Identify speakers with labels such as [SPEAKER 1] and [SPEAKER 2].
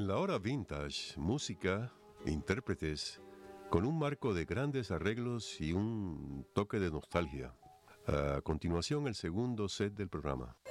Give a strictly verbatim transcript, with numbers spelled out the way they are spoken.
[SPEAKER 1] En la hora vintage, música, intérpretes, con un marco de grandes arreglos y un toque de nostalgia. A continuación, el segundo set del programa.